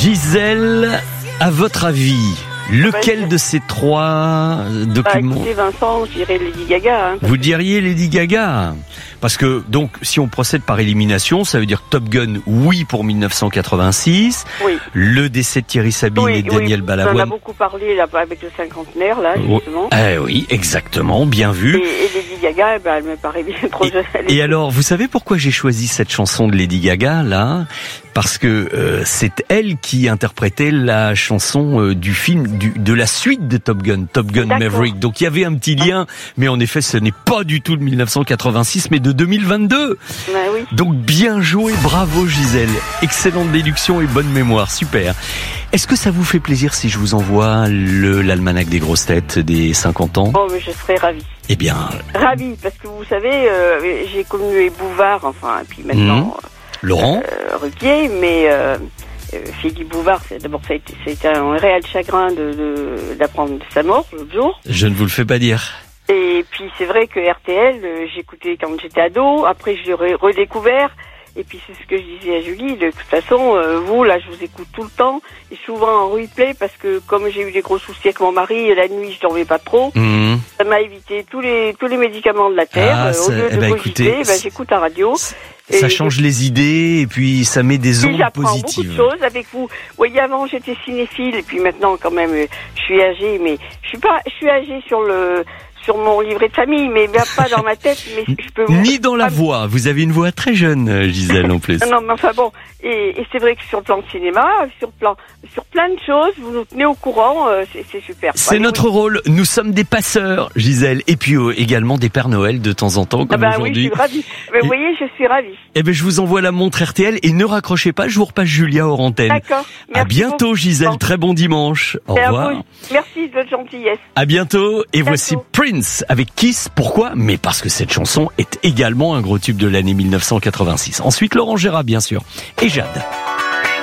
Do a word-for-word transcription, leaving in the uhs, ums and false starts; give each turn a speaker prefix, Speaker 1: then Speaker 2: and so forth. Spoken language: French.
Speaker 1: Gisèle, à votre avis, lequel de ces trois documents...
Speaker 2: Bah, écoutez, Vincent, je dirais Lady Gaga. Hein,
Speaker 1: Vous diriez Lady Gaga? Parce que, donc, si on procède par élimination, ça veut dire Top Gun, oui, pour mille neuf cent quatre-vingt-six.
Speaker 2: Oui.
Speaker 1: Le décès de Thierry Sabine
Speaker 2: oui,
Speaker 1: et Daniel
Speaker 2: oui,
Speaker 1: Balavoine.
Speaker 2: On en a beaucoup parlé, là, avec le cinquantenaire, là, justement.
Speaker 1: Eh oui, exactement, bien vu.
Speaker 2: Et, et Lady Gaga, ben, elle me paraît bien trop jeune.
Speaker 1: Et, et alors, vous savez pourquoi j'ai choisi cette chanson de Lady Gaga, là? Parce que euh, c'est elle qui interprétait la chanson euh, du film, du, de la suite de Top Gun, Top Gun
Speaker 2: D'accord.
Speaker 1: Maverick. Donc il y avait un petit lien, mais en effet ce n'est pas du tout de mille neuf cent quatre-vingt-six, mais de deux mille vingt-deux.
Speaker 2: Ben, oui.
Speaker 1: Donc bien joué, bravo Gisèle. Excellente déduction et bonne mémoire, super. Est-ce que ça vous fait plaisir si je vous envoie le, l'almanach des grosses têtes des cinquante ans?
Speaker 2: Oh, mais je serais ravie.
Speaker 1: Eh bien...
Speaker 2: Ravie, parce que vous savez, euh, j'ai connu les Bouvard, enfin, et puis maintenant...
Speaker 1: Mmh. Laurent
Speaker 2: euh, Ruquier, mais euh, euh, Philippe Bouvard, c'est, d'abord ça a été, c'était un réel chagrin de, de, d'apprendre sa mort l'autre jour.
Speaker 1: Je ne vous le fais pas dire.
Speaker 2: Et puis c'est vrai que R T L, euh, j'écoutais quand j'étais ado, après je l'ai redécouvert, et puis c'est ce que je disais à Julie, de toute façon, euh, vous là je vous écoute tout le temps, et souvent en replay, parce que comme j'ai eu des gros soucis avec mon mari, la nuit je dormais pas trop, mmh. ça m'a évité tous les tous les médicaments de la terre,
Speaker 1: ah,
Speaker 2: euh, au lieu de
Speaker 1: eh ben,
Speaker 2: cogiter,
Speaker 1: écoutez,
Speaker 2: ben, j'écoute la radio.
Speaker 1: Et ça change les idées et puis ça met des ondes
Speaker 2: j'apprends
Speaker 1: positives.
Speaker 2: Beaucoup de choses avec vous. Vous voyez, avant j'étais cinéphile et puis maintenant quand même je suis âgée, mais je suis pas, je suis âgée sur le sur mon livret de famille, mais pas dans ma tête. Mais je peux.
Speaker 1: Ni dans la voix. Vous avez une voix très jeune, Gisèle, en plus.
Speaker 2: Non, mais enfin bon. Et, et c'est vrai que sur le plan de cinéma, sur plan, sur plein de choses, vous nous tenez au courant. Euh, c'est, c'est super.
Speaker 1: C'est Allez, notre oui. rôle. Nous sommes des passeurs, Gisèle, et puis euh, également des Pères Noël de temps en temps, comme
Speaker 2: ah bah
Speaker 1: aujourd'hui.
Speaker 2: Oui, je suis ravie. Mais et, vous voyez, je suis ravie.
Speaker 1: Eh ben, je vous envoie la montre R T L et ne raccrochez pas. Je vous repasse Julia hors antenne.
Speaker 2: D'accord. Merci
Speaker 1: à bientôt,
Speaker 2: beaucoup.
Speaker 1: Gisèle.
Speaker 2: Bon.
Speaker 1: Très bon dimanche. Au
Speaker 2: et
Speaker 1: revoir.
Speaker 2: Merci de votre gentillesse.
Speaker 1: À bientôt. Et
Speaker 2: bientôt.
Speaker 1: Voici Prince avec Kiss. Pourquoi? Mais parce que cette chanson est également un gros tube de l'année mille neuf cent quatre-vingt-six. Ensuite, Laurent Gérard, bien sûr. Et Jade.